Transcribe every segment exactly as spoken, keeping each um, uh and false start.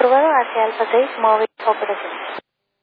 Aprobado hacia Alfa seis, móvil, operaciones.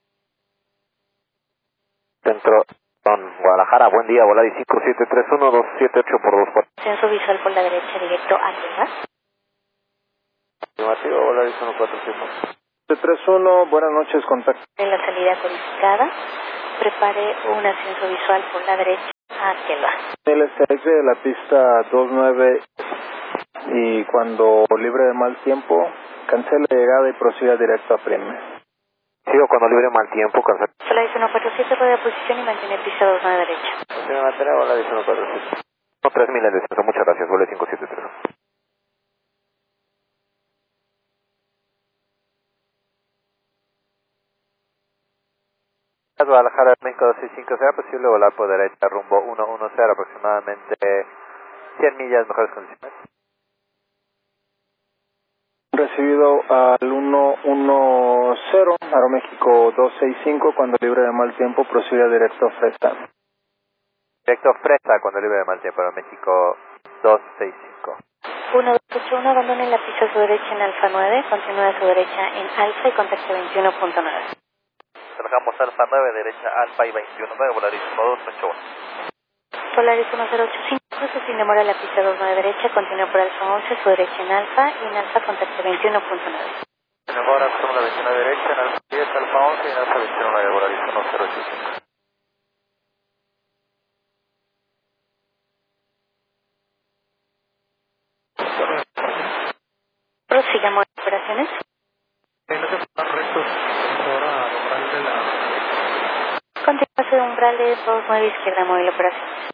Centro, con Guadalajara, buen día, Volaris cinco siete tres uno dos siete ocho por dos cuatro. Ascenso visual por la derecha, directo a Tierra. Afirmativo, Volaris uno cuatro siete. siete tres uno, buenas noches, contacto. En la salida codificada, prepare un ascenso visual por la derecha a Tierra. El S X de la pista dos nueve y cuando libre de mal tiempo, cancele la llegada y prosiga directo a Primes. Sigo cuando libre mal tiempo, cancel. Volaris uno cuatro siete, rueda de posición y mantiene pista dos nueve derecha. Se me mantiene Volaris uno cuatro siete. No, tres mil en descenso, muchas gracias, Volaris cinco siete tres. Guadalajara, México dos seis cinco, ¿será posible volar por derecha rumbo uno uno cero, aproximadamente cien millas, mejores condiciones? Recibido al uno uno cero, Aeroméxico dos seis cinco, cuando libre de mal tiempo, prosiga directo a Fresta. Directo Fresa, cuando libre de mal tiempo, México dos seis cinco. uno dos ocho uno, abandone la pista a su derecha en Alfa nueve, continúe a su derecha en Alfa y contacte veintiuno punto nueve. Trabajamos Alfa nueve, derecha Alfa y veintiuno nueve, Volaris uno dos ocho uno. Volaris uno cero ocho cinco, cruce sin demora la pista dos nueve derecha, continúe por Alfa once, a su derecha en Alfa y en Alfa contacte veintiuno punto nueve. Sin demora, somos la veintiuno derecha, en Alfa diez, Alfa once y en Alfa veintiuno nueve, Volaris uno cero ocho cinco. Prosigamos operaciones. Continúa hacia umbrales dos nueve izquierda, móvil operaciones.